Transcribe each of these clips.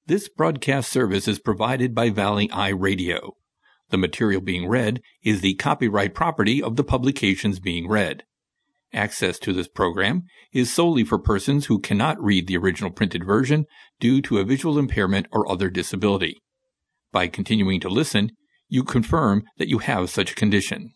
This broadcast service is provided by Valley Eye Radio. The material being read is the copyright property of the publications being read. Access to this program is solely for persons who cannot read the original printed version due to a visual impairment or other disability. By continuing to listen, you confirm that you have such a condition.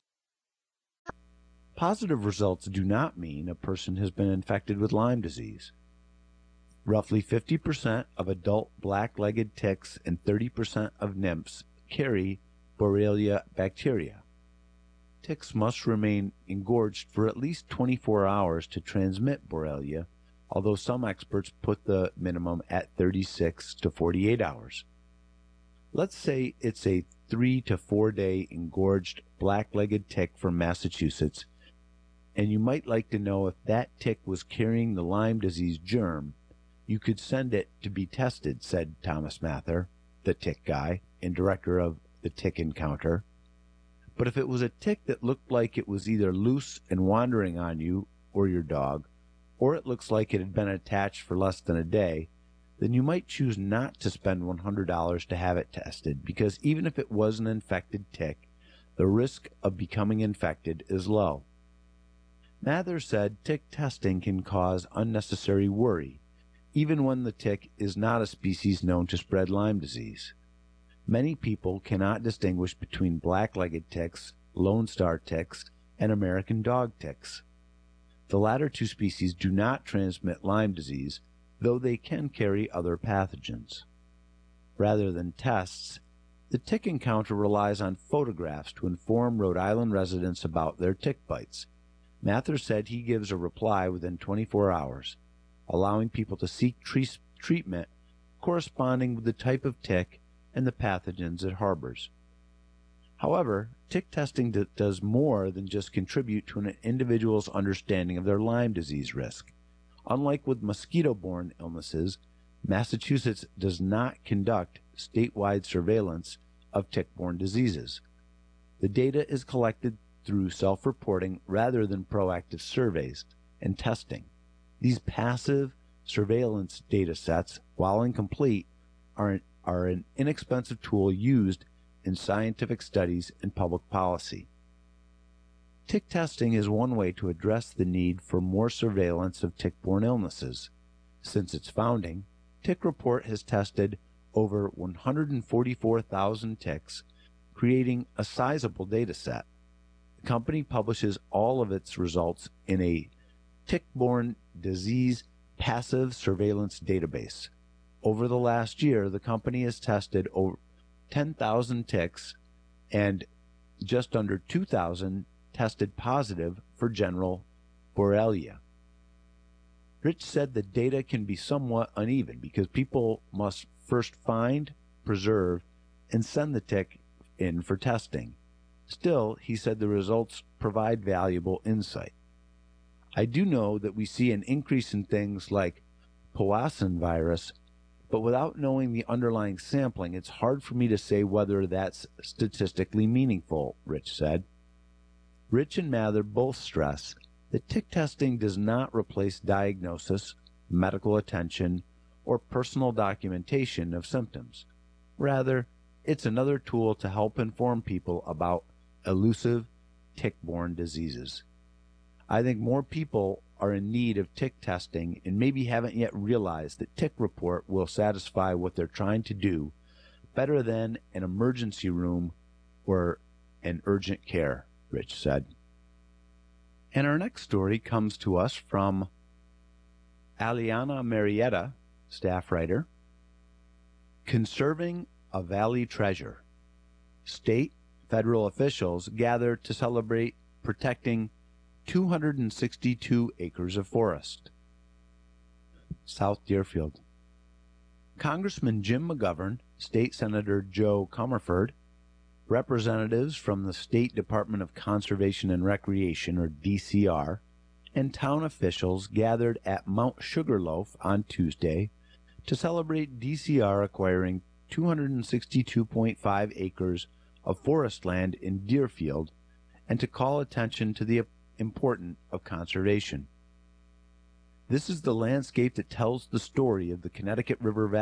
Positive results do not mean a person has been infected with Lyme disease. Roughly 50% of adult black-legged ticks and 30% of nymphs carry Borrelia bacteria. Ticks must remain engorged for at least 24 hours to transmit Borrelia, although some experts put the minimum at 36 to 48 hours. Let's say it's a 3 to 4 day engorged black-legged tick from Massachusetts, and you might like to know if that tick was carrying the Lyme disease germ. You could send it to be tested, said Thomas Mather, the tick guy and director of the Tick Encounter. But if it was a tick that looked like it was either loose and wandering on you or your dog, or it looks like it had been attached for less than a day, then you might choose not to spend $100 to have it tested, because even if it was an infected tick, the risk of becoming infected is low. Mather said tick testing can cause unnecessary worry, even when the tick is not a species known to spread Lyme disease. Many people cannot distinguish between black-legged ticks, Lone Star ticks, and American dog ticks. The latter two species do not transmit Lyme disease, though they can carry other pathogens. Rather than tests, the Tick Encounter relies on photographs to inform Rhode Island residents about their tick bites. Mather said he gives a reply within 24 hours, allowing people to seek treatment corresponding with the type of tick and the pathogens it harbors. However, tick testing does more than just contribute to an individual's understanding of their Lyme disease risk. Unlike with mosquito-borne illnesses, Massachusetts does not conduct statewide surveillance of tick-borne diseases. The data is collected through self-reporting rather than proactive surveys and testing. These passive surveillance data sets, while incomplete, are an inexpensive tool used in scientific studies and public policy. Tick testing is one way to address the need for more surveillance of tick-borne illnesses. Since its founding, Tick Report has tested over 144,000 ticks, creating a sizable data set. The company publishes all of its results in a tick-borne disease passive surveillance database. Over the last year, the company has tested over 10,000 ticks, and just under 2,000 tested positive for general Borrelia. Rich said the data can be somewhat uneven because people must first find, preserve, and send the tick in for testing. Still, he said the results provide valuable insight. I do know that we see an increase in things like Powassan virus, but without knowing the underlying sampling, it's hard for me to say whether that's statistically meaningful, Rich said. Rich and Mather both stress that tick testing does not replace diagnosis, medical attention, or personal documentation of symptoms. Rather, it's another tool to help inform people about elusive tick-borne diseases. I think more people are in need of tick testing and maybe haven't yet realized that Tick Report will satisfy what they're trying to do better than an emergency room or an urgent care, Rich said. And our next story comes to us from Aliana Marietta, staff writer. Conserving a Valley Treasure. State, federal officials gather to celebrate protecting 262 acres of forest. South Deerfield. Congressman Jim McGovern, State Senator Joe Comerford, representatives from the State Department of Conservation and Recreation, or DCR, and town officials gathered at Mount Sugarloaf on Tuesday to celebrate DCR acquiring 262.5 acres of forest land in Deerfield and to call attention to the importance of conservation. This is the landscape that tells the story of the Connecticut River Valley.